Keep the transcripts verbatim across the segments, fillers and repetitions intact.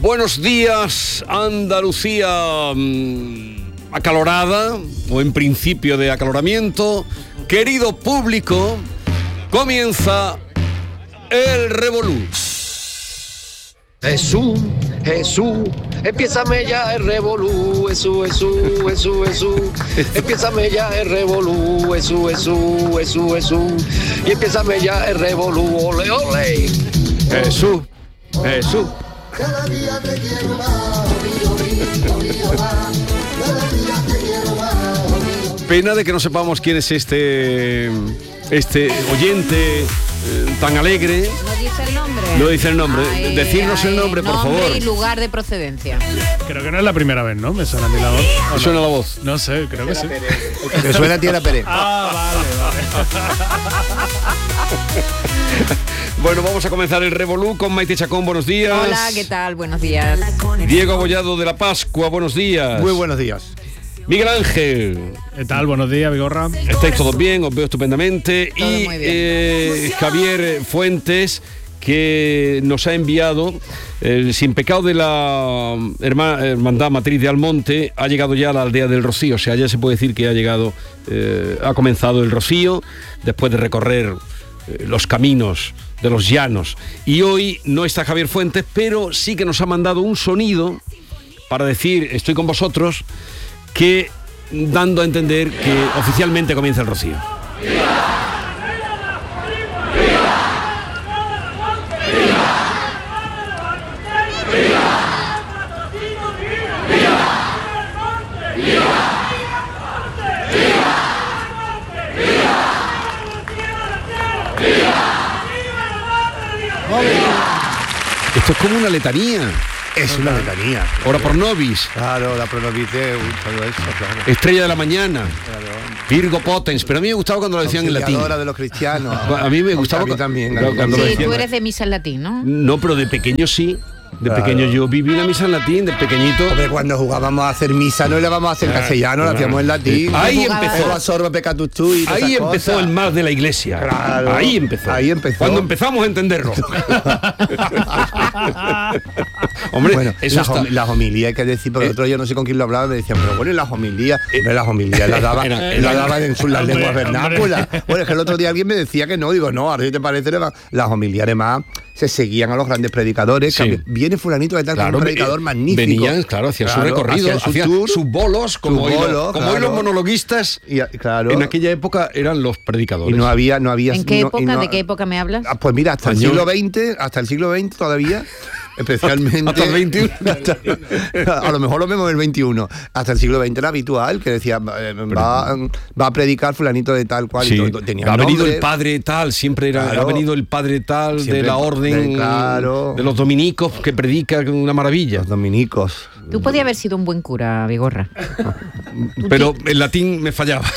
Buenos días, Andalucía mmm, acalorada, o en principio de acaloramiento. Querido público, comienza el revolú. Jesús, Jesús, empiézame ya el revolú, Jesús, Jesús, Jesús, Jesús, empiézame ya el revolú, Jesús, Jesús, Jesús, Jesús, y empiézame ya el revolú, ole, ole. Jesús, Jesús. Cada día te quiero más, orío, orío, más. Cada día te quiero más, orío. Pena de que no sepamos quién es este este oyente eh, tan alegre. No dice el nombre. No dice el nombre. Ay, Decirnos ay, el nombre, por nombre favor. y lugar de procedencia. Creo que no es la primera vez, ¿no? Me suena a mí la voz. ¿O ¿Me no? suena la voz? No sé, creo que sí. Me suena a Tierra Pérez. Ah, vale, vale. Bueno, vamos a comenzar el revolú con Maite Chacón, buenos días. Hola, ¿qué tal? Buenos días. Diego Abollado de la Pascua, buenos días. Muy buenos días. Miguel Ángel, ¿Qué tal? Buenos días, Vigorra. estáis todos bien, os veo estupendamente. Todo y muy bien. eh, Javier Fuentes, que nos ha enviado el Sin Pecado de la Herma- Hermandad Matriz de Almonte. Ha llegado ya a la aldea del Rocío, o sea, ya se puede decir que ha llegado, eh, ha comenzado el Rocío, después de recorrer eh, los caminos de los llanos. Y hoy no está Javier Fuentes, pero sí que nos ha mandado un sonido para decir, estoy con vosotros, que dando a entender que oficialmente comienza el Rocío. Esto es como una letanía. Es una letanía. Ora por nobis, Claro, la pronoviteu, todo eso, claro. estrella de la mañana, Virgo potens. Pero a mí me gustaba cuando lo decían en latín. Auxiliadora de los cristianos. A mí me gustaba A mí cu- también. cuando- a mí cuando también. lo Sí, decían. tú eres de misa en latín, ¿no? No, pero de pequeño sí. De Claro. pequeño yo viví una misa en latín, de pequeñito. Hombre, cuando jugábamos a hacer misa no le vamos a hacer Claro, castellano, claro. la hacíamos en latín. Ahí Jugaba- empezó. Eva sorba pecatus tu y todas Ahí esas empezó cosas. el más de la iglesia. Claro. Ahí empezó. Ahí empezó. Cuando empezamos a entenderlo. Hombre, Bueno, eso las, está. hom- las homilías hay que decir, porque Eh. el otro día no sé con quién lo hablaba, me decían, pero bueno, y las homilías, hombre, las homilías las daban, Era- las era- daban en sus las Hombre, lenguas hombre. vernáculas. Bueno, es que el otro día alguien me decía que no, digo, no, ahora si te parece, las homilías además se seguían a los grandes predicadores, Sí. que viene fulanito de tal, que es Claro, un predicador eh, magnífico. venían, claro, hacían su Claro, recorrido, hacían su hacían tour, sus bolos, como, sus hoy, los- bolos, como hoy los claro. monologuistas. Y, a- claro, En aquella época eran los y predicadores. no había, no había. ¿En qué no- y época? no- ¿De qué época me hablas? Ah, pues mira, hasta el Español. siglo veinte, hasta el siglo veinte todavía, especialmente. Hasta el veintiuno. Hasta- a lo mejor lo vemos en el veintiuno. Hasta el siglo veinte era habitual que decía, eh, va, va a predicar fulanito de tal cual. Sí. y todo, tenía ha venido nombre. el padre tal, siempre era, Claro. ha venido el padre tal de Siempre la el- orden de- claro. de los dominicos que predica una maravilla. Los dominicos. Tú podías haber sido un buen cura, Vigorra. Pero el latín me fallaba.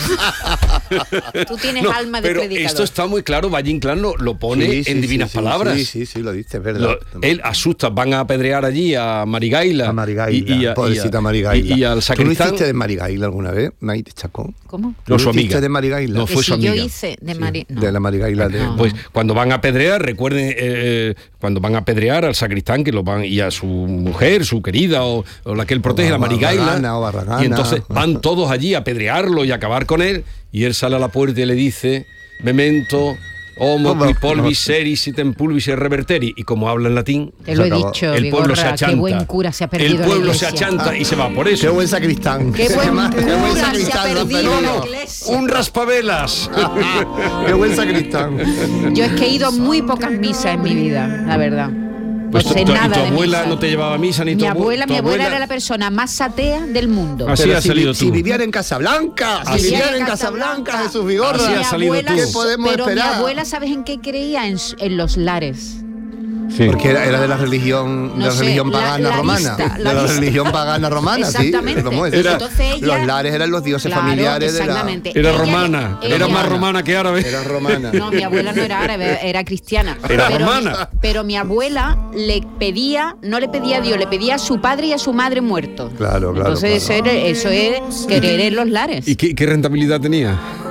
Tú tienes No, alma de pero predicador. esto está muy claro, Valle Inclán lo, lo pone Sí, sí, en sí, divinas sí, palabras. Sí, sí, sí, lo dice, es Lo- verdad. él asusta, van a apedrear allí a Marigaila. A Marigaila, y, y a- pobrecita y a- Marigaila. y- y al ¿Tú no sacristán. hiciste de Marigaila alguna vez, Maite Chacón? ¿Cómo? No, su ¿Tú amiga. hiciste de Marigaila? No, Que fue si su amiga. yo hice de Mari... no. De la Marigaila de... No. Pues cuando van a apedrear, recuerden, eh, eh, cuando van a apedrear al sacristán que lo van y a su mujer, su querida o, o la que él protege, O la Marigaila. Barragana, o Barragana. Y entonces van todos allí a apedrearlo y a acabar con él. Y él sale a la puerta y le dice: Memento, homo ¿Cómo? qui polvis seris item pulvis et reverteri. Y como habla en latín, Te lo he Se acabó. dicho, el pueblo se Vigorra, achanta. qué buen cura se ha perdido El la pueblo se iglesia. achanta y se va por eso. Qué buen sacristán. Qué buen Qué buen cura se ha sacristán, don perdido Fernando. la iglesia. Un raspavelas. Qué buen sacristán. Yo es que he ido a muy pocas misas en mi vida, la verdad. No Pues tu- sé tu- nada y tu de abuela misa. no te llevaba a misa ni tu Mi abu- abuela, tu mi abuela era la persona más atea del mundo. Así Pero has si, salido si tú. vivían en Casablanca, si Así vivían es. en Casablanca, Jesús Así Vigorra. has salido tú. ¿Qué podemos pero esperar? mi abuela, ¿sabes en qué creía? En, s- en los lares. Sí. Porque era, era de la religión, de No la sé, religión la- pagana la romana. lista, de la la lista. religión pagana romana, Exactamente. sí. Vamos a decir. Era- Entonces ella- los lares eran los dioses Claro, familiares de la. exactamente. Era Ella- romana, ella- era más romana que árabe. Era romana. No, mi abuela no era árabe, era cristiana. Era pero, romana. Pero mi abuela le pedía, no le pedía a Dios, le pedía a su padre y a su madre muertos. Claro, claro, Entonces claro. Eso, es, eso es querer en los lares. ¿Y qué, qué rentabilidad tenía?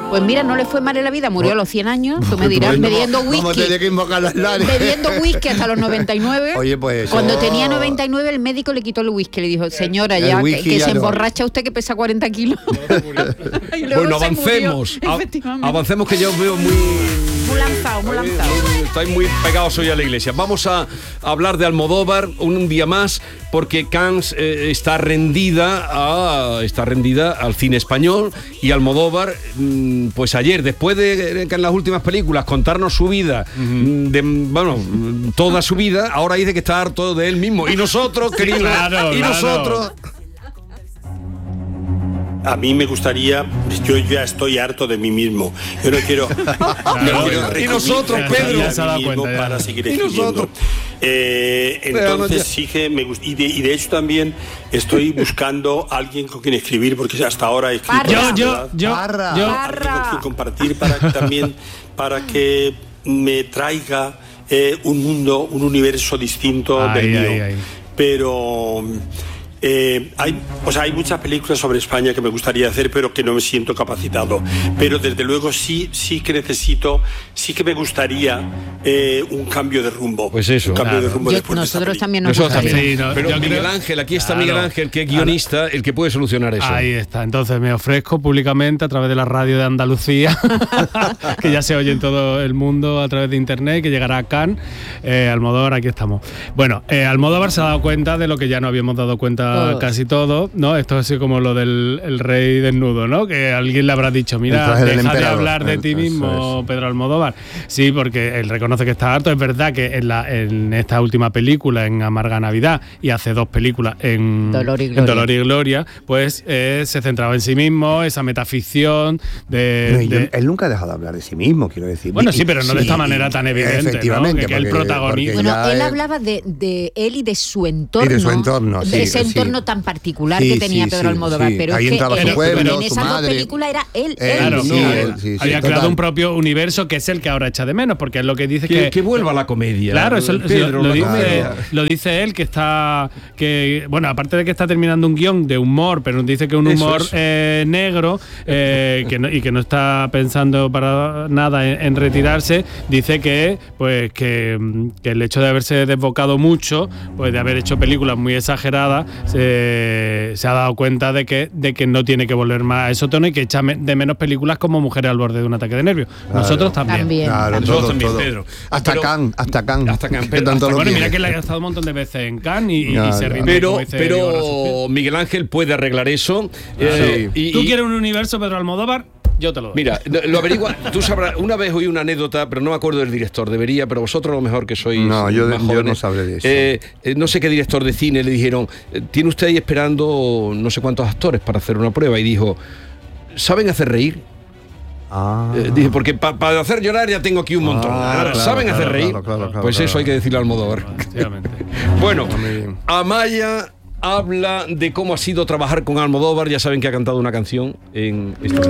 Pues mira, no le fue mal en la vida, murió a los cien años, tú me dirás, Bueno, bebiendo ¿cómo whisky. tenía que invocar las lares? Bebiendo whisky hasta los noventa y nueve. Oye, pues eso- Cuando tenía noventa y nueve, el médico le quitó el whisky. Le dijo, señora, El ya que, whisky que ya se no. emborracha usted que pesa cuarenta kilos. Y luego Bueno, se avancemos. murió, A- efectivamente. avancemos que yo os veo muy... Muy lanzado, muy lanzado. Estáis muy pegados hoy a la iglesia. Vamos a hablar de Almodóvar un día más porque Cannes eh, está rendida a, está rendida al cine español y Almodóvar, mm, pues ayer, después de que en las últimas películas contarnos su vida, mm, de, bueno, mm, toda su vida, ahora dice que está harto de él mismo. Y nosotros, queridos, claro, y claro. nosotros... A mí me gustaría, yo ya estoy harto de mí mismo. Yo no quiero. no quiero y nosotros, recurrir a Pedro. mí Ya se ha dado mismo cuenta, ya. para seguir Y escribiendo. nosotros. Eh, Pero no, entonces ya. sí que me gusta. Y de, y de hecho también estoy buscando a alguien con quien escribir, porque hasta ahora he escrito. Parra. Yo, yo, ¿verdad? yo, Parra. yo. Alguien con quien compartir para que también para que me traiga eh, un mundo, un universo distinto Ay, del mío. ay, ay. Pero eh, hay, o sea, hay muchas películas sobre España que me gustaría hacer, pero que no me siento capacitado. Pero desde luego sí, sí que necesito, sí que me gustaría eh, un cambio de rumbo. Pues eso. Un cambio Claro. de rumbo Yo- después de esta nosotros película. también nos Nosotros gustaría. también. Sí, no, Pero yo Miguel creo- Ángel, aquí está Claro. Miguel Ángel, que es guionista, el que puede solucionar eso. Ahí está. Entonces me ofrezco públicamente a través de la radio de Andalucía, que ya se oye en todo el mundo a través de internet, que llegará a Cannes. Eh, Almodóvar, aquí estamos. Bueno, eh, Almodóvar se ha dado cuenta de lo que ya no habíamos dado cuenta Todos. casi todos, ¿no? Esto es así como lo del el rey desnudo, ¿no? Que alguien le habrá dicho, El mira, traje del deja de emperador. hablar de ti Eso mismo, es. Pedro Almodóvar. Sí, porque él reconoce que está harto. Es verdad que en, la, en esta última película, en Amarga Navidad, y hace dos películas en Dolor y en Gloria. Dolor y Gloria, pues eh, se centraba en sí mismo, esa metaficción de... Pero yo- de- él nunca ha dejado de hablar de sí mismo, quiero decir. Bueno, Y- sí, pero no de esta manera tan evidente, ¿no? Efectivamente, Que- que el porque- protagonista- porque Bueno, ya él es- hablaba de, de él y de su entorno. Y de su entorno, sí, de ese sí. entorno tan particular Sí, que tenía sí, Pedro sí, Almodóvar. sí. Pero Ahí es que entraba su en, pueblo, en su esas dos madre. películas era él. Él, él. Claro, sí, sí, él, sí, sí, había total. creado un propio universo que es el que ahora echa de menos, porque es lo que dice Que, que... que vuelva la comedia. Claro, eso Pedro, lo, la dice, comedia. lo dice él, que está, que bueno, aparte de que está terminando un guión de humor, pero nos dice que un Eso humor es. eh, negro eh, que no- y que no está pensando para nada en, en retirarse, dice que pues que, mm, que el hecho de haberse desbocado mucho, pues de haber hecho películas muy exageradas, se, se ha dado cuenta de que, de que no tiene que volver más a eso tono y que echa me- de menos películas como Mujeres al borde de un ataque de nervios. Nosotros también. También. Claro, Nosotros todo, también, todo. Pedro. Hasta Pero- Cannes, hasta Cannes. Hasta Cannes, Que pero- tanto hasta- lo Bueno, quiere. mira que le ha estado un montón de veces en Cannes y, y- Ya, y se ya. rinde. Pero, como dice Vigorra Suspiro. pero Miguel Ángel puede arreglar eso. eh, y- ¿Tú y- quieres un universo, Pedro Almodóvar? Yo te lo doy. Mira, lo lo averigua. Tú sabrás. Una vez oí una anécdota, pero no me acuerdo del director. Debería, pero vosotros lo mejor que sois. No, yo- más yo no jóvenes. sabré de eso. Eh, eh, no sé qué director de cine le dijeron. eh, Tiene usted ahí esperando no sé cuántos actores para hacer una prueba y dijo. ¿Saben hacer reír? Ah. Eh, dije, porque para hacer llorar ya tengo aquí un montón. Ah, Ahora, claro, ¿saben claro, hacer reír? claro, claro, claro, pues claro. eso hay que decirle al Almodóvar. Efectivamente. Bueno, Muy bien. Amaya habla de cómo ha sido trabajar con Almodóvar. Ya saben que ha cantado una canción en esta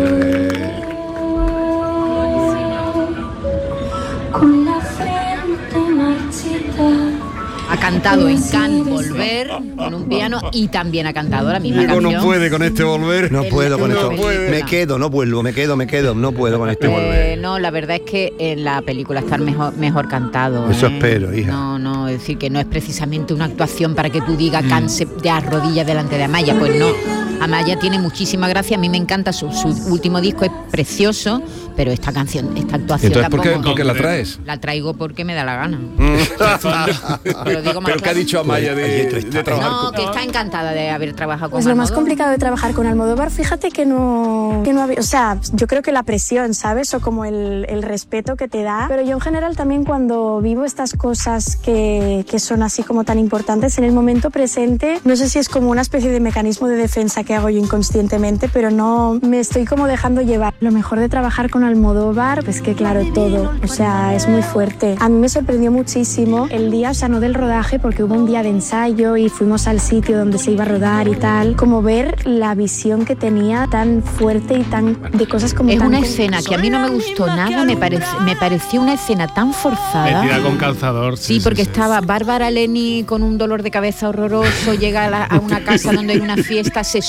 Con la frente marchita. Ha cantado en Cannes Volver con un piano y también ha cantado la misma Diego canción. no puede con este volver. No El- puedo con no esto. puede. Me quedo, no vuelvo, me quedo, me quedo, no puedo con este Eh, volver. no, la verdad es que en la película está mejor, mejor cantado. Eso ¿eh? espero, hija. No, no, es decir, que no es precisamente una actuación para que tú digas canse de arrodillas delante de Amaya. Pues no. Amaya tiene muchísima gracia. A mí me encanta su, su último disco, es precioso, pero esta canción, esta actuación Entonces, ¿por qué, tampoco. por qué la traes? La traigo porque me da la gana. Mm. Pero digo más Pero ¿qué ha claro. dicho Amaya de, Ayer está- de trabajar No, con- que está encantada de haber trabajado con Pues lo más Almodóvar. complicado de trabajar con Almodóvar, fíjate que no, que no había, o sea, yo creo que la presión, ¿sabes? O como el, el respeto que te da. Pero yo en general también cuando vivo estas cosas que, que son así como tan importantes en el momento presente, no sé si es como una especie de mecanismo de defensa que hago yo inconscientemente, pero no me estoy como dejando llevar. Lo mejor de trabajar con Almodóvar, pues que claro, todo, o sea, es muy fuerte. A mí me sorprendió muchísimo el día, o sea, no del rodaje, porque hubo un día de ensayo y fuimos al sitio donde se iba a rodar y tal, como ver la visión que tenía tan fuerte y tan de cosas como Es tan una com- escena que a mí no me gustó nada, me, parece, me pareció una escena tan forzada. Metida con calzador. Sí, porque estaba Bárbara Leni con un dolor de cabeza horroroso, llega a, la- a una casa donde hay una fiesta, se sube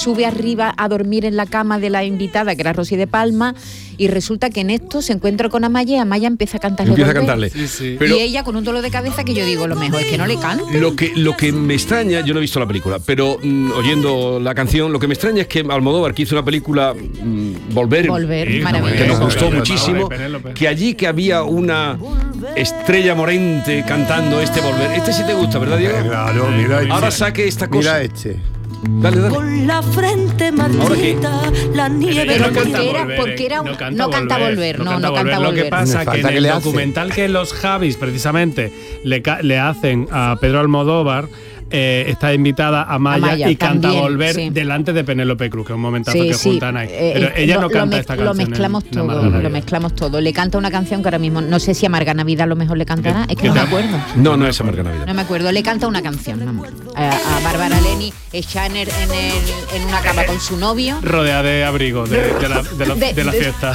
sube arriba a dormir en la cama de la invitada, que era Rosy de Palma, y resulta que en esto se encuentra con Amaya y Amaya empieza a cantarle. Empieza a Volver. cantarle. Sí, sí. Pero y ella con un dolor de cabeza que yo digo, lo mejor es que no le cante. lo que, lo que me extraña, yo no he visto la película, pero mm, oyendo la canción, lo que me extraña es que Almodóvar, que hizo una película mm, Volver, Volver, Sí, maravilloso. que nos gustó Penélope, muchísimo, Penélope. que allí que había una estrella morente cantando este Volver. Este sí te gusta, ¿verdad, Diego? Eh, Claro, mira este. Ahora saque esta cosa. Mira este. Dale, dale. Con la frente ¿Ahora qué? marchita, la nieve Pero porque canta era- Volver, porque era eh, un- no canta, no canta Volver, no, no canta Lo que Volver. pasa Me que falta en que el le hace. documental que los Javis precisamente le, ca- le hacen a Pedro Almodóvar, eh, está invitada Amaya, Amaya, y canta también, Volver sí. delante de Penélope Cruz, que es un momentazo Sí, que sí, juntan ahí. eh, Pero eh, ella lo- no lo canta mez- esta Lo canción. en- mezclamos en todo, Amarga Navidad. lo mezclamos todo. Le canta una canción que ahora mismo, no sé si Amarga Navidad a lo mejor le cantará, es que no me acuerdo. No, no es Amarga Navidad. No me acuerdo, le canta una canción, vamos. A, a Bárbara Leni, echada en, el- en, el- en una cama con su novio. Rodeada de abrigo de, de la, de la- De- de la de- fiesta.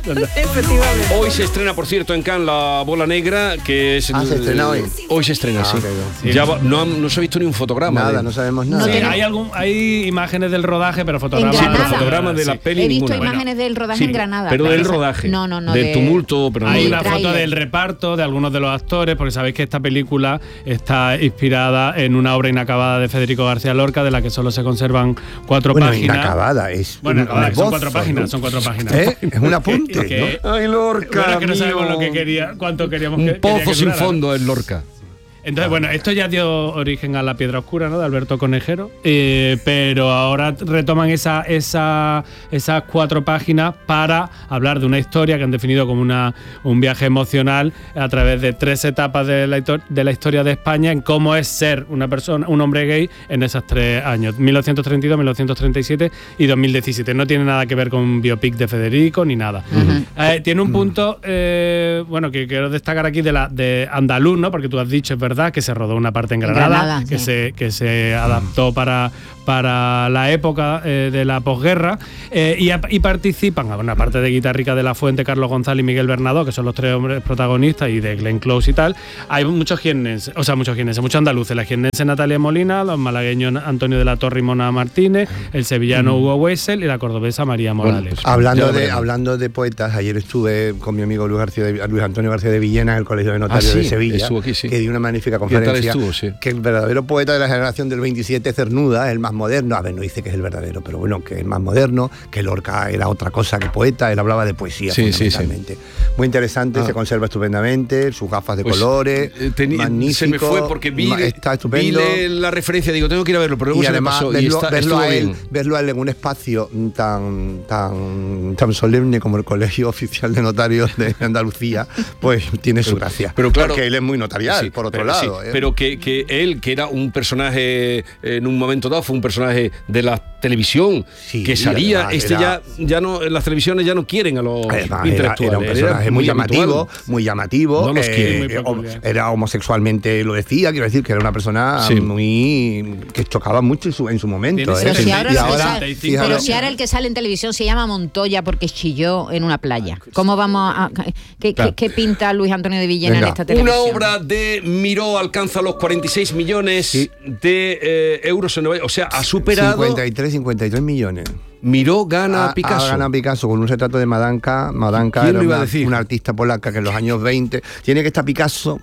Hoy se estrena, por cierto, en Cannes La Bola Negra, que es... Ah, ¿se estrena hoy? Hoy se estrena, Ah, sí. ok, ok. Ya va- no, han- no se ha visto ni un fotograma. Nada, de- no sabemos No nada. Sí, tenemos- hay, algún, hay imágenes del rodaje, pero fotogramas. En Granada. Sí, pero fotogramas de la Sí. peli He visto ninguna. imágenes del rodaje Sí, en Granada. pero del esa- rodaje. No, no, no. Del de- tumulto, pero no Hay del- una foto tráiler. del reparto de algunos de los actores, porque sabéis que esta película está inspirada en una obra inacabada de Federico García Lorca, de la que solo se conservan cuatro Bueno, páginas. inacabada, es Bueno, un acabada, que son esbozo, cuatro páginas, ¿no? son cuatro páginas. ¿Eh? Es un apunte, Que- que- ¿no? Ay, Lorca, Bueno, que no sabemos mío. lo que quería, cuánto queríamos que Un quería pozo que sin durara. fondo en Lorca. Entonces, bueno, esto ya dio origen a La Piedra Oscura, ¿no? De Alberto Conejero. Eh, pero ahora retoman esa, esa, esas cuatro páginas para hablar de una historia que han definido como una, un viaje emocional a través de tres etapas de la, histo- de la historia de España en cómo es ser una persona, un hombre gay en esos tres años, mil novecientos treinta y dos, mil novecientos treinta y siete y dos mil diecisiete. No tiene nada que ver con un biopic de Federico ni nada. Eh, tiene un punto, eh, bueno, que quiero destacar aquí de la de andaluz, ¿no? Porque tú has dicho, es verdad, que se rodó una parte en Granada, Granada, que, sí. se, que se adaptó para, para la época eh, de la posguerra, eh, y, a- y participan, una parte de Guitarrica de la Fuente, Carlos González y Miguel Bernadó, que son los tres hombres protagonistas, y de Glenn Close y tal. Hay muchos jiennenses, o sea, muchos jiennenses, muchos andaluces, la jiennense Natalia Molina, los malagueños Antonio de la Torre y Mona Martínez, el sevillano Hugo Wessel y la cordobesa María Morales. pues, Hablando Ya lo de, veremos. hablando de poetas, ayer estuve con mi amigo Luis, García de- Luis Antonio García de Villena en el Colegio de Notarios Ah, sí, de Sevilla, estuvo aquí, sí. que dio una magnífica tal conferencia. estuvo? Sí. Que el verdadero poeta de la generación del veintisiete, Cernuda, el más moderno, a ver, no dice que es el verdadero, pero bueno, que es más moderno, que Lorca era otra cosa que poeta, él hablaba de poesía Sí, sí, sí. fundamentalmente. Muy interesante, Ah. se conserva estupendamente, sus gafas de Pues, colores, eh, teni- magnífico. se me fue porque vi, ma- está estupendo. vi le- la referencia, digo, tengo que ir a verlo, pero luego Y se me además pasó y verlo, está- verlo estuvo a él, bien. verlo a él en un espacio tan, tan, tan solemne como el Colegio Oficial de Notarios de Andalucía, pues tiene su gracia. pero claro- porque él es muy notarial, Sí, por otro pero, lado. sí, ¿eh? pero que, que él, que era un personaje en un momento dado, fue un personaje de la televisión, Sí, que salía, además este era- ya, ya no, las televisiones ya no quieren a los Además, era, intelectuales. era un personaje muy llamativo, habitual. muy llamativo. No los eh, quiere, muy eh, peculiar. era homosexualmente, lo decía, quiero decir que era una persona Sí. muy que chocaba mucho en su, en su momento. Tiene ¿eh? Pero si Sí, ahora, y lo que ahora- sale- sí, pero ahora- si ahora el que sale en televisión se llama Montoya porque chilló en una playa. ¿Cómo vamos a qué, Claro. qué- qué pinta Luis Antonio de Villena Venga. en esta televisión? Una obra de Miró alcanza los cuarenta y seis millones Sí. de eh, euros en Nueva York. O sea, ha superado. cincuenta y tres, cincuenta y tres millones. Miró gana a Picasso. Ha ganado Picasso con un retrato de Madanka. Madanka ¿Quién era lo iba a una, decir? una artista polaca que en los años veinte tiene que estar Picasso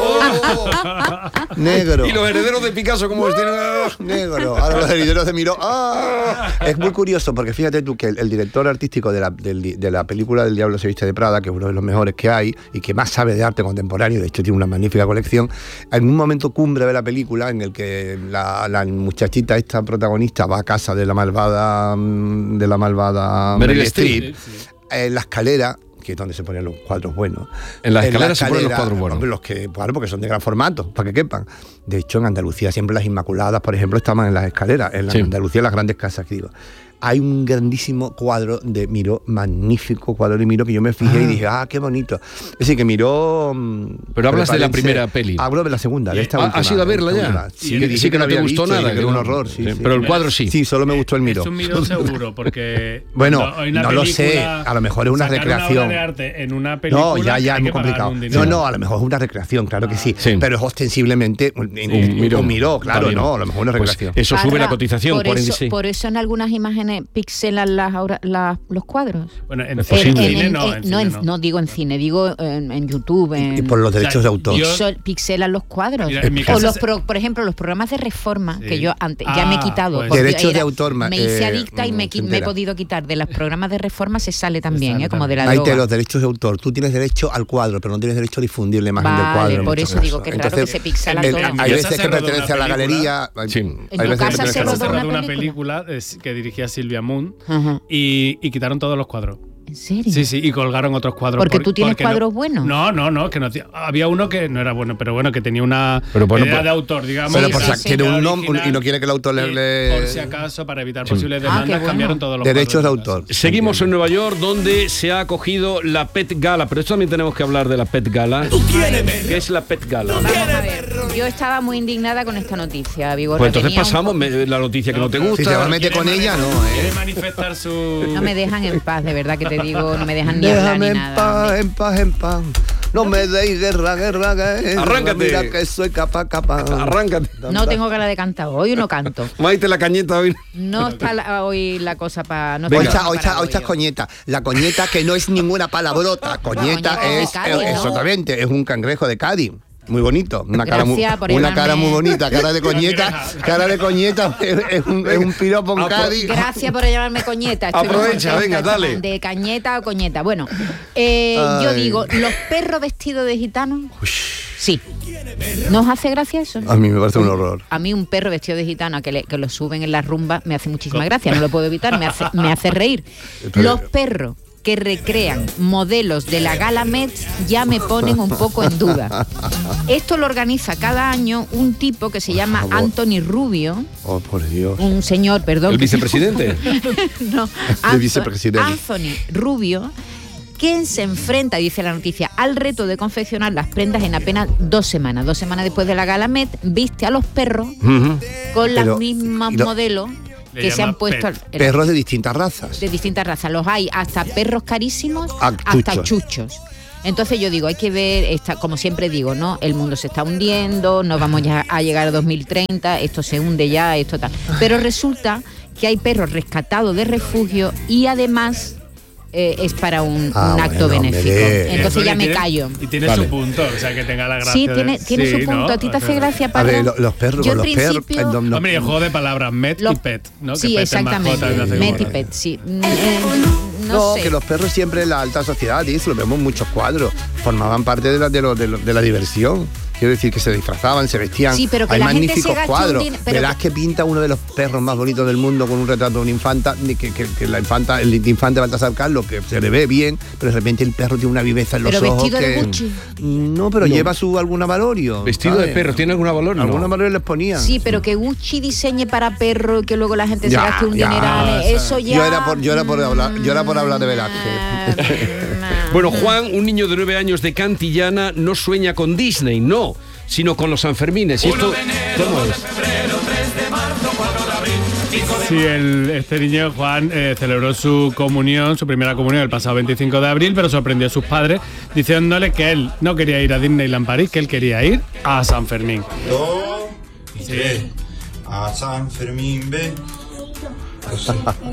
¡Oh! negro. Y los herederos de Picasso, como tienen. Negro, ahora los herederos de Miró. ¡Ah! Es muy curioso porque fíjate tú que el, el director artístico de la, del- de la película del Diablo se viste de Prada, que es uno de los mejores que hay y que más sabe de arte contemporáneo, de hecho tiene una magnífica colección, en un momento cumbre de la película en el que la, la muchachita, esta protagonista, va a casa de la malvada mm, de la malvada Meryl Meryl Streep. Streep, en la escalera, que es donde se ponen los cuadros buenos. En las la escaleras se ponen los escalera, cuadros buenos. hombre, los que, claro, porque son de gran formato, para que quepan. De hecho, en Andalucía siempre las Inmaculadas, por ejemplo, estaban en las escaleras, en la Sí. Andalucía las grandes casas, que digo. hay un grandísimo cuadro de Miró, magnífico cuadro de Miró, que yo me fijé Ah. y dije, ah, qué bonito. Es decir, que Miró... Pero hablas de la prepárense- primera peli. Hablo de la segunda, de esta ¿Ha- última. ¿Has ido a verla esta ya? última. Sí, Sí, que- dije sí que no la te había gustó visto y nada, que era que un no- horror, sí, sí, sí. pero el cuadro sí. Sí, solo me gustó el Miró. Es un Miró seguro, porque Bueno, cuando hay una no lo sé, película, a lo mejor es una sacar recreación. Una obra de arte en una película, No, ya, ya, hay es muy que pagar complicado. un dinero. No, no, a lo mejor es una recreación, claro que sí. Sí. Pero es ostensiblemente un, un- Un Miró. un Miró, claro, Está bien. no, a lo mejor una Pues recreación. eso sube Parra, la cotización, por por eso, ende sí. por eso en algunas imágenes pixelan las, aura- las- los cuadros. Bueno, en, Es en posible. cine En- no, en- en no, cine en- no digo en cine, digo en, en YouTube. En, Y por los derechos de O sea, autor. yo- Pixel- pixelan los cuadros. Mira, en mi o casa los se- pro- por ejemplo, los programas de reforma, Sí. que yo antes ya me he Ah, quitado. pues. porque Derechos de era- autor, ma- Me hice eh, adicta y me, mm, qui- se me he entera. podido quitar. De los programas de reforma se sale también, sale ¿eh? como de la Maite, droga. los derechos de autor. Tú tienes derecho al cuadro, pero no tienes derecho a difundir la imagen del Vale, cuadro. en por muchos eso digo casos. que es raro que se pixela el- todo. hay En mi veces casa que se rodó pertenece a una la galería. Sí. hay En tu veces que casa se pertenece a la rodó se galería. rodó una película? película es- que dirigía Silvia Moon Ajá. y, y quitaron todos los cuadros. ¿En serio? Sí, sí, y colgaron otros cuadros. Porque por- tú tienes porque no- cuadros buenos. No, no, no, que no hacía- había uno que no era bueno, pero bueno, que tenía una Pero bueno, idea pues- de autor, digamos. Pero Sí, por sí, si sí. tiene un Era nombre original, y no quiere que el autor le. y le- Por si acaso, para evitar Sí. posibles Ah, qué demandas, bueno. cambiaron todos los Derechos de cuadros. autor. Seguimos en Nueva York, donde se ha acogido la Pet Gala, pero esto también tenemos que hablar de la Pet Gala. ¿Qué es la Pet Gala? Vamos a ver. Yo estaba muy indignada con esta noticia, Vigorra. Pues entonces Tenía un- pasamos me- la noticia que no te pero- Si te gusta. vas a meter con Quiere ella, no, manifestar- ¿eh? Quiere manifestar su. No me dejan en paz, de verdad que te digo, no me dejan ni hablar Déjame ni en nada. paz, en paz, en paz. No me deis guerra, guerra, guerra. Arráncate. Mira que soy capaz, capaz. Arráncate. No tengo cara de cantar, hoy no canto. Maite la cañeta hoy. No está la- hoy la cosa para... No Hoy Venga. está está, hoy para está, hoy está hoy. coñeta. La coñeta que no es ninguna palabrota. Coñeta coñeta de es, Cádiz, ¿no? exactamente, es un cangrejo de Cádiz. Muy bonito, una cara muy, Gracias por una llamarme- cara muy bonita, cara de coñeta, cara de coñeta es, es un, es un piropo en Apro- Cádiz. Gracias por llamarme coñeta. estoy muy Aprovecha, contenta. venga, dale. De cañeta o coñeta. Bueno, eh, yo Ay. digo, ¿los perros vestidos de gitanos? Sí. ¿No os hace gracia eso? A mí me parece un horror. A mí un perro vestido de gitano que, le- que lo suben en la rumba me hace muchísima gracia, no lo puedo evitar, me hace, me hace reír. Los perros que recrean modelos de la Gala Met ya me ponen un poco en duda. Esto lo organiza cada año un tipo que se llama favor. Anthony Rubio, Oh, por Dios. un señor, perdón. ¿El que- vicepresidente? no, De Anthony- vicepresidente. Anthony Rubio, quien se enfrenta, dice la noticia, al reto de confeccionar las prendas en apenas dos semanas. Dos semanas después de la Gala Met, viste a los perros Ujú. con Pero, los mismos y lo- modelos Le que se llama han puesto pet. al- Perros de distintas razas. de distintas razas. Los hay hasta perros carísimos, A hasta chuchos. chuchos. Entonces yo digo, hay que ver, esta, como siempre digo, ¿no? El mundo se está hundiendo, no vamos ya a llegar a dos mil treinta, esto se hunde ya, esto tal. Pero resulta que hay perros rescatados de refugio y además eh, es para un, Ah, un acto bueno, benéfico. hombre. Entonces ya Y me tiene- callo. Y tiene Vale. su punto, o sea, que tenga la gracia. Sí, de- tiene, tiene Sí, su punto. ¿no? ¿A ti te O sea, hace gracia, A Parra? ver, lo- los perros, Yo en los perros. principio- eh, no- no- Hombre, y el juego de palabras, met Lo- y pet, ¿no? Que Sí, pet es exactamente. mascota, me hace como Met y gracia. pet, sí. Mm, eh, no, No, sé. que los perros siempre en la alta sociedad, y eso lo vemos en muchos cuadros, formaban parte de la, de, lo- de, lo- de la diversión. Quiero decir que se disfrazaban, se vestían. Sí, pero que Hay la gente se magníficos gaste un cuadros. din- pero Verás que pinta uno de los perros más bonitos del mundo con un retrato de una infanta, ni que, que- que la infanta, el infante Baltasar Carlos, que se le ve bien, pero de repente el perro tiene una viveza en los Pero ojos. vestido de que- Gucci. No, pero No. lleva su alguna valorio. Vestido de ¿sabes? perro, ¿tiene alguna valor? No. Alguna valorio les ponían. Sí, pero que Gucci diseñe para perro y que luego la gente Ya, se gaste un ya, dineral, o sea, eso ya... Yo era por, yo era por hablar, yo era por hablar de Velázquez. Bueno, Juan, un niño de nueve años de Cantillana, no sueña con Disney, no, sino con los Sanfermines. ¿Y esto cómo es? Sí, el, este niño, Juan, eh, celebró su comunión, su primera comunión el pasado veinticinco de abril, pero sorprendió a sus padres diciéndole que él no quería ir a Disneyland París, que él quería ir a San Fermín. Dos y tres. A San Fermín, ve. Así.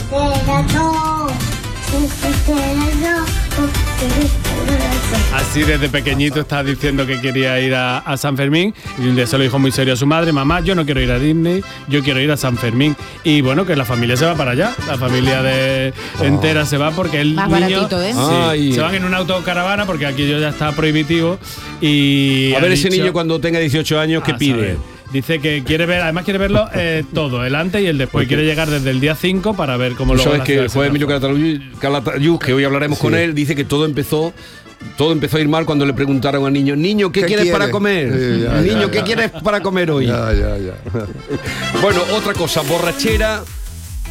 Así desde pequeñito está diciendo que quería ir a, a San Fermín y un día se lo dijo muy serio a su madre: mamá, yo no quiero ir a Disney, yo quiero ir a San Fermín. Y bueno, que la familia se va para allá, la familia de entera se va porque el Más niño baratito, ¿eh? sí, Ay. se van en una autocaravana porque aquello ya está prohibitivo y A ha ver ese dicho- niño cuando tenga dieciocho años, ¿qué a pide? saber. Dice que quiere ver, además quiere verlo eh, todo, el antes y el después. Quiere llegar desde el día cinco para ver cómo Tú luego sabes la que ciudad el se juez Emilio transforma. Calatayud, Calatayud, que hoy hablaremos con él, dice que todo empezó todo empezó a ir mal cuando le preguntaron al niño: niño, ¿qué, ¿Qué quieres quiere? para comer? Sí, ya, niño, ya, ¿qué ya. quieres para comer hoy? Ya, ya, ya. Bueno, otra cosa, borrachera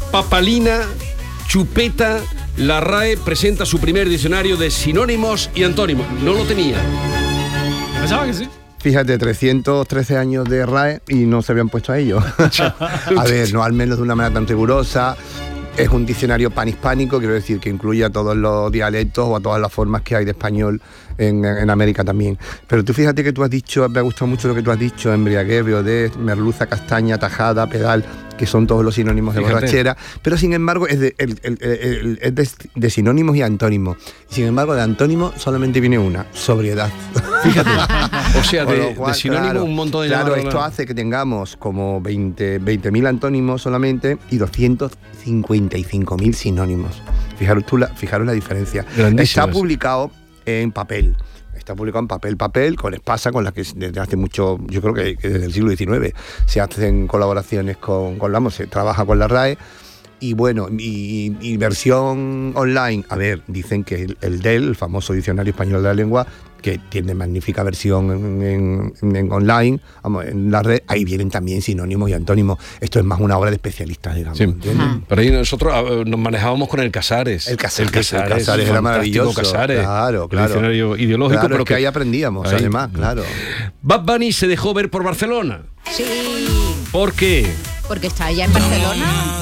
papalina, chupeta, la R A E presenta su primer diccionario de sinónimos y antónimos. No lo tenía. Pensaba que sí. Fíjate, trescientos trece años de R A E y no se habían puesto a ello. A ver, no al menos de una manera tan rigurosa. Es un diccionario panhispánico, quiero decir que incluye a todos los dialectos o a todas las formas que hay de español en, en América también. Pero tú fíjate que tú has dicho, me ha gustado mucho lo que tú has dicho, embriaguez, briodez, merluza, castaña, tajada, pedal, que son todos los sinónimos de Fíjate. borrachera, pero sin embargo es, de, el, el, el, el, es de, de sinónimos y antónimos. Sin embargo, de antónimos solamente viene una, sobriedad. Fíjate. O sea, Con de, lo cual, de sinónimo claro, un montón de Claro, llamadas. esto hace que tengamos como veinte mil antónimos solamente y doscientos cincuenta y cinco mil sinónimos. Fijaros, tú la, fijaros la diferencia. Grandísimas. Está publicado en papel. Está publicado en papel, papel, con Espasa, con la que desde hace mucho, yo creo que, que desde el siglo diecinueve se hacen colaboraciones con, con vamos, se trabaja con la R A E. Y bueno, y, y versión online, a ver, dicen que el, el D E L, el famoso Diccionario Español de la Lengua, que tiene magnífica versión en, en, en online, vamos, en la red, ahí vienen también sinónimos y antónimos. Esto es más una obra de especialistas, digamos. Sí. ¿entiendes? Pero ahí nosotros ah, nos manejábamos con el Casares. El Casares, el Casares, el Casares era fantástico maravilloso. Casares. Claro, El claro. diccionario ideológico, Claro, pero es que ahí aprendíamos, ahí. además, claro. Bad Bunny se dejó ver por Barcelona. Sí, ¿Por qué? porque está allá en Barcelona.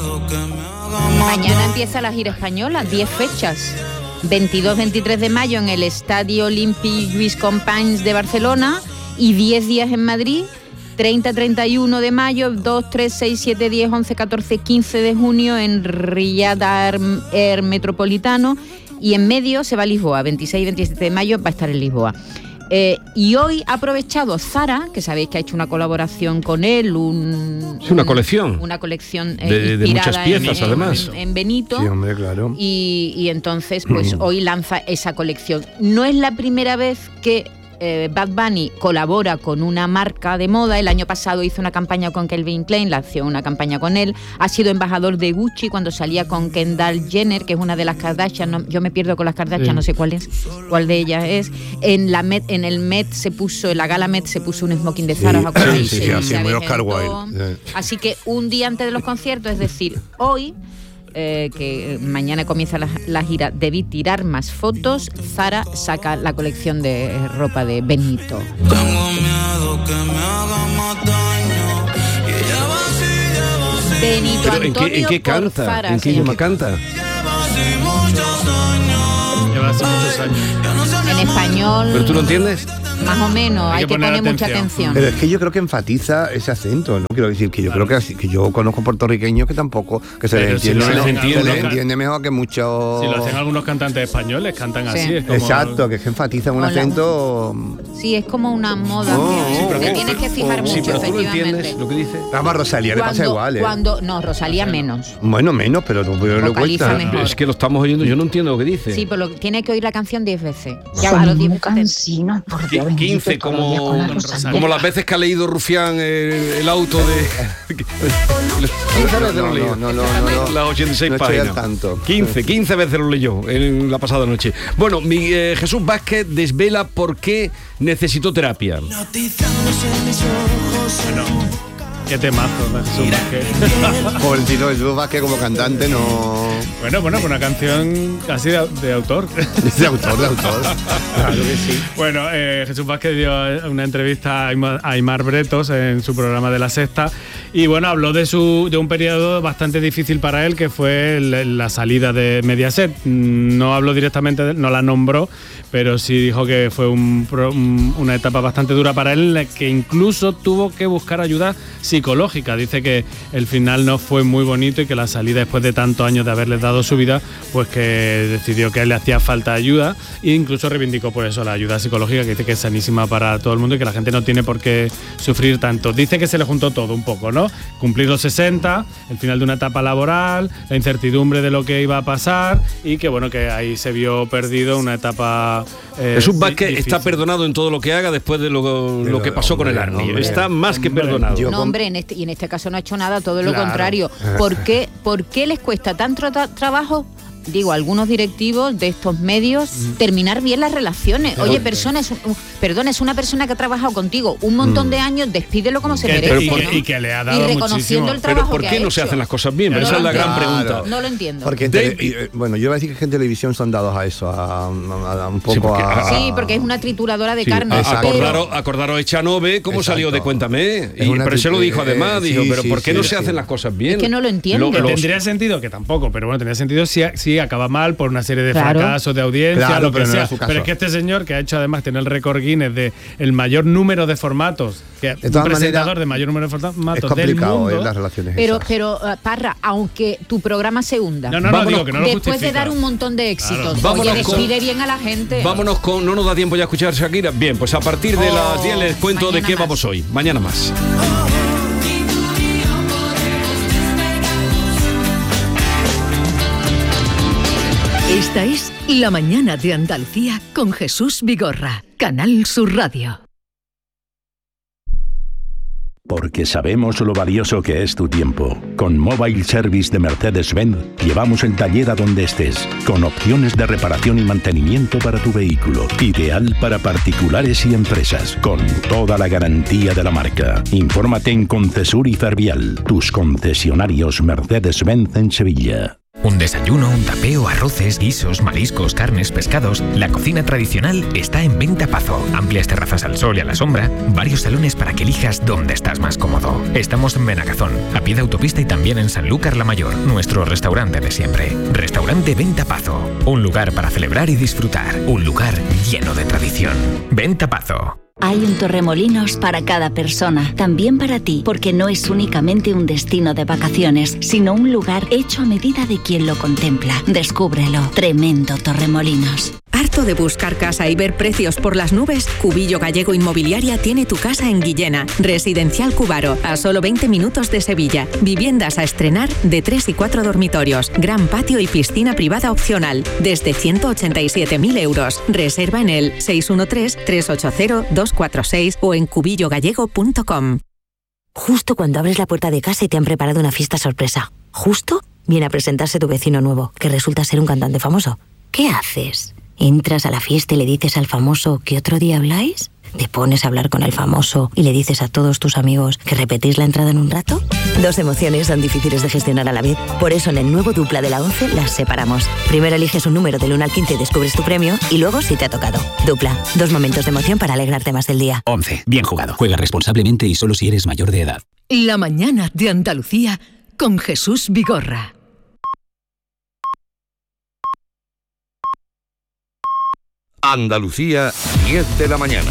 Mañana empieza la gira española, diez fechas. veintidós veintitrés de mayo en el Estadio Olímpic Lluís Companys de Barcelona y diez días en Madrid, treinta treinta y uno de mayo, dos, tres, seis, siete, diez, once, catorce, quince de junio en Riyadh Air Metropolitano y en medio se va a Lisboa, veintiséis y veintisiete de mayo va a estar en Lisboa. Eh, y hoy ha aprovechado Zara, que sabéis que ha hecho una colaboración con él, un, Es una un- colección. una colección eh, De- de inspirada muchas piezas, en, además. en, en Benito. Sí, hombre, claro. Y, y entonces, pues hoy lanza esa colección. No es la primera vez que eh, Bad Bunny colabora con una marca de moda. El año pasado hizo una campaña con Calvin Klein, la hizo una campaña con él. Ha sido embajador de Gucci cuando salía con Kendall Jenner, que es una de las Kardashian. No, yo me pierdo con las Kardashian, Sí. no sé cuál es, cuál de ellas es. En la Met, en el Met se puso, en la gala Met se puso un smoking de Zara, ¿os acordáis? sí, sí, Se- así, se muy avejentó. Oscar Wilde. Sí. Así que un día antes de los conciertos, es decir, hoy, eh, que mañana comienza la, la gira, debí tirar más fotos, Zara saca la colección de ropa de Benito. Benito Pero ¿en Antonio qué, en qué por canta? Zara, ¿En qué se idioma llama. canta? Lleva hace muchos años. En español, ¿Pero tú lo entiendes? más o menos, Hay hay, que que poner poner mucha atención. atención. Pero es que yo creo que enfatiza ese acento, ¿no? Quiero decir que yo creo que así, que yo conozco puertorriqueños que tampoco, que se les Pero si entiende, lo menos- hacen se algunos les can- entiende mejor que muchos. Si lo hacen algunos cantantes españoles, cantan Sí. así. Es como, Exacto, que es que enfatizan un Hola. acento. Sí, es como una moda. Oh, que sí, pero te que- tienes que fijar Sí, mucho, pero tú lo efectivamente. entiendes lo que dice. Además, Rosalía le pasa Cuando- igual, ¿eh? Cuando, no, Rosalía menos. Bueno, menos, pero no pero le Vocaliza cuesta. mejor. Es que lo estamos oyendo, yo no entiendo lo que dice. Sí, pero tiene que oír la canción diez veces. Ya a los diez veces. cansinos, por Qui- Dios bendito, quince, todos los días como, con la Rosalía. como las veces que ha leído Rufián eh, el auto de... quince veces lo leyó. No, no, no, no, no. Las ochenta y seis No estoy páginas. al tanto. quince, quince veces lo leyó en la pasada noche. Bueno, mi, eh, Jesús Vázquez desvela por qué necesitó terapia. Bueno, qué temazo de Jesús Vázquez. Jovencito Jesús Vázquez como cantante no. Bueno, bueno, pues una canción casi de, de autor. Es de autor, de autor. Claro que sí. Bueno, eh, Jesús Vázquez dio una entrevista a Aymar, a Aymar Bretos en su programa de La Sexta y bueno, habló de su de un periodo bastante difícil para él que fue el- la salida de Mediaset. No habló directamente, de- no la nombró, pero sí dijo que fue un pro- un- una etapa bastante dura para él, en la que incluso tuvo que buscar ayuda psicológica. Dice que el final no fue muy bonito y que la salida, después de tantos años de haberles dado su vida, pues que decidió que a él le hacía falta ayuda e incluso reivindicó por eso la ayuda psicológica, que dice que es sanísima para todo el mundo y que la gente no tiene por qué sufrir tanto. Dice que se le juntó todo un poco, ¿no? Cumplir los sesenta, el final de una etapa laboral, la incertidumbre de lo que iba a pasar y que bueno, que ahí se vio perdido una etapa eh, Jesús Vázquez difícil. está perdonado en todo lo que haga después de lo, Pero, lo que pasó con el hombre, Army. hombre, Está más que hombre, perdonado. yo- No, hombre, en este, y en este caso no ha hecho nada, todo lo Claro. contrario. ¿Por qué, ¿Por qué les cuesta tanto tra- trabajo? Digo, a algunos directivos de estos medios terminar bien las relaciones. Oye, personas, perdona, es una persona que ha trabajado contigo un montón Mm. de años, despídelo como se Que- merece, y, que, ¿no? y que le ha dado Y reconociendo muchísimo. el trabajo Pero ¿por que qué ha no se hecho. hacen las cosas bien? No Esa lo es la gran entiendo. pregunta. No lo entiendo. Porque en David- tele- eh, bueno, yo iba a decir que en televisión son dados a eso, a, a- a un poco Sí, porque- a... Sí, porque es una trituradora de Sí, carne. a- exacto. pero- acordaros, acordaros de Chanove, cómo Exacto. salió de Cuéntame. Es Y, una pero se lo tri- dijo además, eh, dijo, sí, pero sí, ¿por qué sí, no sí. se hacen las cosas bien? Es que no lo entiendo. Que los- tendría sentido que tampoco, pero bueno, tendría sentido si, si acaba mal por una serie de Claro. fracasos de audiencia, Claro, lo que pero no sea. era su caso. Pero es que este señor, que ha hecho además tener el récord Guinness de el mayor número de formatos, que un todas presentador maneras, de mayor número de Es formatos del complicado mundo. en las relaciones Pero, esas. pero uh, Parra, aunque tu programa se hunda, No, no, no, Vámonos, digo que no lo después de justifica. dar un montón de éxitos, Claro. Vámonos oye, con- despide bien a la gente. Vámonos con. No nos da tiempo ya a escuchar Shakira. Bien, pues a partir de Oh, las diez les cuento de mañana qué más. vamos hoy. Mañana más. Esta es La Mañana de Andalucía con Jesús Vigorra, Canal Sur Radio. Porque sabemos lo valioso que es tu tiempo. Con Mobile Service de Mercedes-Benz llevamos el taller a donde estés, con opciones de reparación y mantenimiento para tu vehículo. Ideal para particulares y empresas, con toda la garantía de la marca. Infórmate en Concesur y Fervial, tus concesionarios Mercedes-Benz en Sevilla. Un desayuno, un tapeo, arroces, guisos, mariscos, carnes, pescados. La cocina tradicional está en Venta Pazo. Amplias terrazas al sol y a la sombra. Varios salones para que elijas dónde estás más cómodo. Estamos en Benagazón, a pie de autopista y también en Sanlúcar la Mayor, nuestro restaurante de siempre. Restaurante Venta Pazo. Un lugar para celebrar y disfrutar. Un lugar lleno de tradición. Venta Pazo. Hay un Torremolinos para cada persona, también para ti, porque no es únicamente un destino de vacaciones, sino un lugar hecho a medida de quien lo contempla. Descúbrelo. Tremendo Torremolinos. ¿Harto de buscar casa y ver precios por las nubes? Cubillo Gallego Inmobiliaria tiene tu casa en Guillena. Residencial Cubaro, a solo veinte minutos de Sevilla. Viviendas a estrenar de tres y cuatro dormitorios. Gran patio y piscina privada opcional. Desde ciento ochenta y siete mil euros. Reserva en el seis uno tres, tres ocho cero, dos cuatro seis o en cubillo gallego punto com. Justo cuando abres la puerta de casa y te han preparado una fiesta sorpresa. Justo viene a presentarse tu vecino nuevo, que resulta ser un cantante famoso. ¿Qué haces? ¿Entras a la fiesta y le dices al famoso que otro día habláis? ¿Te pones a hablar con el famoso y le dices a todos tus amigos que repetís la entrada en un rato? Dos emociones son difíciles de gestionar a la vez. Por eso en el nuevo Dupla de la once las separamos. Primero eliges un número del uno al quince y descubres tu premio y luego si te ha tocado. Dupla, dos momentos de emoción para alegrarte más del día. once. Bien jugado. Juega responsablemente y solo si eres mayor de edad. La Mañana de Andalucía con Jesús Vigorra. Andalucía, diez de la mañana.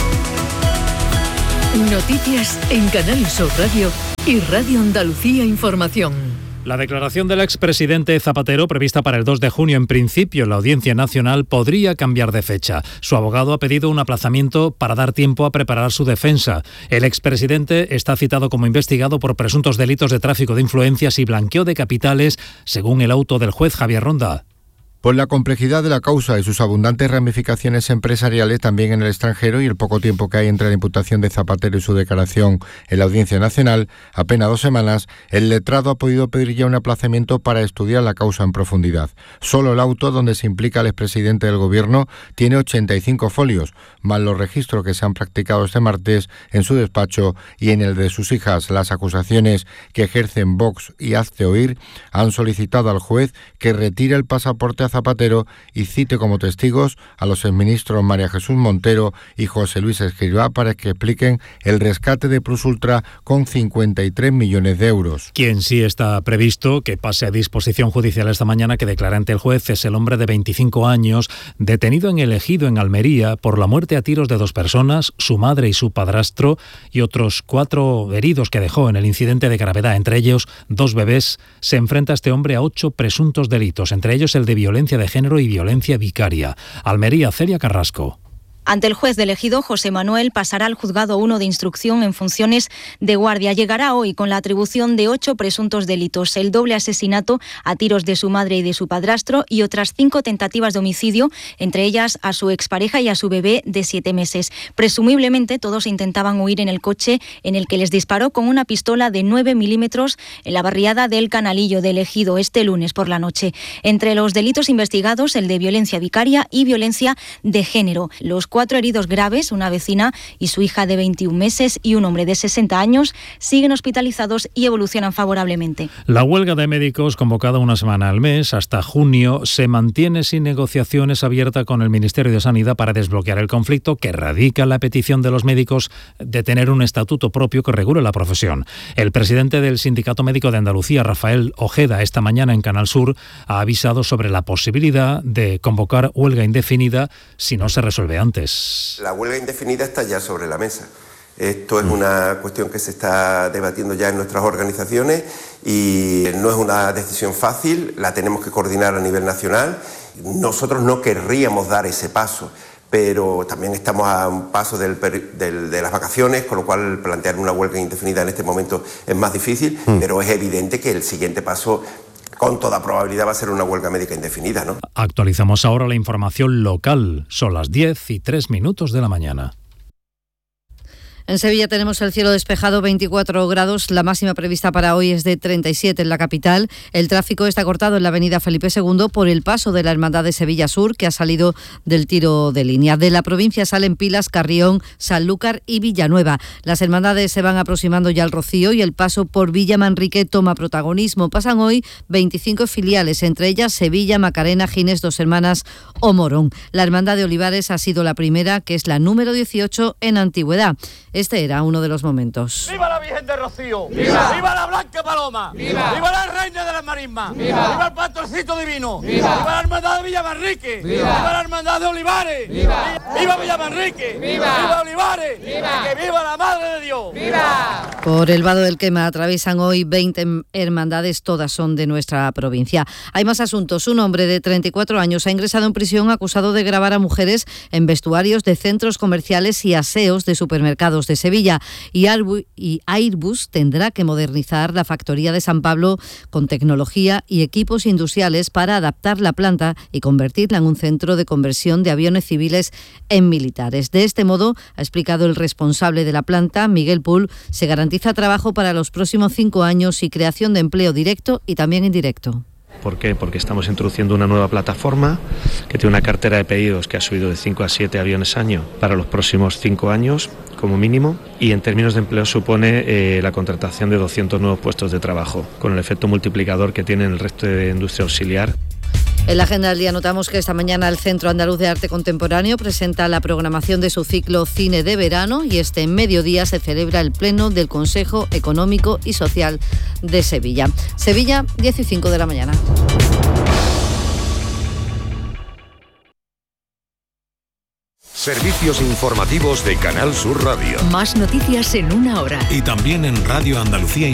Noticias en Canal Sur Radio y Radio Andalucía Información. La declaración del expresidente Zapatero, prevista para el dos de junio en principio en la Audiencia Nacional, podría cambiar de fecha. Su abogado ha pedido un aplazamiento para dar tiempo a preparar su defensa. El expresidente está citado como investigado por presuntos delitos de tráfico de influencias y blanqueo de capitales, según el auto del juez Javier Ronda. Por la complejidad de la causa y sus abundantes ramificaciones empresariales también en el extranjero y el poco tiempo que hay entre la imputación de Zapatero y su declaración en la Audiencia Nacional, apenas dos semanas, el letrado ha podido pedir ya un aplazamiento para estudiar la causa en profundidad. Solo el auto donde se implica el expresidente del Gobierno tiene ochenta y cinco folios, más los registros que se han practicado este martes en su despacho y en el de sus hijas. Las acusaciones que ejercen Vox y Hazte Oír han solicitado al juez que retire el pasaporte a Zapatero y cite como testigos a los exministros María Jesús Montero y José Luis Escrivá para que expliquen el rescate de Plus Ultra con cincuenta y tres millones de euros. Quien sí está previsto que pase a disposición judicial esta mañana, que declara ante el juez, es el hombre de veinticinco años, detenido en El Ejido, en Almería, por la muerte a tiros de dos personas, su madre y su padrastro, y otros cuatro heridos que dejó en el incidente de gravedad, entre ellos dos bebés. Se enfrenta este hombre a ocho presuntos delitos, entre ellos el de violencia de género y violencia vicaria. Almería, Celia Carrasco. Ante el juez del Ejido, José Manuel pasará al juzgado uno de instrucción en funciones de guardia. Llegará hoy con la atribución de ocho presuntos delitos: el doble asesinato a tiros de su madre y de su padrastro y otras cinco tentativas de homicidio, entre ellas a su expareja y a su bebé de siete meses. Presumiblemente todos intentaban huir en el coche en el que les disparó con una pistola de nueve milímetros en la barriada del Canalillo del Ejido este lunes por la noche. Entre los delitos investigados, el de violencia vicaria y violencia de género. Los Cuatro heridos graves, una vecina y su hija de veintiún meses y un hombre de sesenta años, siguen hospitalizados y evolucionan favorablemente. La huelga de médicos, convocada una semana al mes hasta junio, se mantiene sin negociaciones abierta con el Ministerio de Sanidad para desbloquear el conflicto que radica en la petición de los médicos de tener un estatuto propio que regule la profesión. El presidente del Sindicato Médico de Andalucía, Rafael Ojeda, esta mañana en Canal Sur, ha avisado sobre la posibilidad de convocar huelga indefinida si no se resuelve antes. La huelga indefinida está ya sobre la mesa. Esto es una cuestión que se está debatiendo ya en nuestras organizaciones y no es una decisión fácil, la tenemos que coordinar a nivel nacional. Nosotros no querríamos dar ese paso, pero también estamos a un paso del, del, de las vacaciones, con lo cual plantear una huelga indefinida en este momento es más difícil, mm. pero es evidente que el siguiente paso, con toda probabilidad, va a ser una huelga médica indefinida, ¿no? Actualizamos ahora la información local. Son las diez y tres minutos de la mañana. En Sevilla tenemos el cielo despejado, veinticuatro grados, la máxima prevista para hoy es de treinta y siete en la capital. El tráfico está cortado en la avenida Felipe segundo por el paso de la Hermandad de Sevilla Sur, que ha salido del tiro de línea. De la provincia salen Pilas, Carrión, Sanlúcar y Villanueva. Las hermandades se van aproximando ya al Rocío y el paso por Villa Manrique toma protagonismo. Pasan hoy veinticinco filiales, entre ellas Sevilla, Macarena, Gines, Dos Hermanas o Morón. La Hermandad de Olivares ha sido la primera, que es la número dieciocho en antigüedad. Este era uno de los momentos. ¡Viva la Virgen de Rocío! ¡Viva! ¡Viva la Blanca Paloma! ¡Viva! ¡Viva la Reina de las Marismas! ¡Viva! ¡Viva el Pastorcito Divino! ¡Viva! ¡Viva la Hermandad de Villamanrique! ¡Viva! ¡Viva la Hermandad de Olivares! ¡Viva! ¡Viva Villamanrique! ¡Viva! ¡Viva Olivares! ¡Viva! ¡Que viva la Madre de Dios! ¡Viva! Por el Vado del Quema atraviesan hoy veinte hermandades, todas son de nuestra provincia. Hay más asuntos. Un hombre de treinta y cuatro años ha ingresado en prisión acusado de grabar a mujeres en vestuarios de centros comerciales y aseos de supermercados de Sevilla. Y Airbus tendrá que modernizar la factoría de San Pablo con tecnología y equipos industriales para adaptar la planta y convertirla en un centro de conversión de aviones civiles en militares. De este modo, ha explicado el responsable de la planta, Miguel Pull, se garantiza trabajo para los próximos cinco años y creación de empleo directo y también indirecto. ¿Por qué? Porque estamos introduciendo una nueva plataforma que tiene una cartera de pedidos que ha subido de cinco a siete aviones año para los próximos cinco años como mínimo, y en términos de empleo supone eh, la contratación de doscientos nuevos puestos de trabajo, con el efecto multiplicador que tiene en el resto de industria auxiliar. En la agenda del día notamos que esta mañana el Centro Andaluz de Arte Contemporáneo presenta la programación de su ciclo Cine de Verano y este mediodía se celebra el pleno del Consejo Económico y Social de Sevilla. Sevilla, diez y cinco de la mañana. Servicios informativos de Canal Sur Radio. Más noticias en una hora. Y también en Radio Andalucía